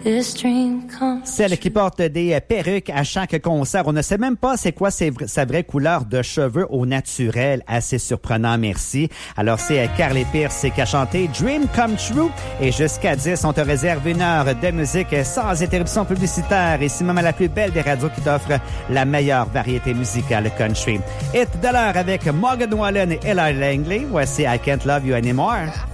this dream comes. Celle qui porte des perruques à chaque concert. On ne sait même pas c'est quoi sa vraie couleur de cheveux au naturel. Assez surprenant, merci. Alors, c'est Carly Pearce qui a chanté Dream Come True. Et jusqu'à 10, on te réserve une heure de musique sans interruption publicitaire. Et c'est même la plus belle des radios qui t'offre la meilleure variété musicale country. Hit de l'heure avec Morgan Wallen et Ella Langley. Voici I Can't Love You Anymore.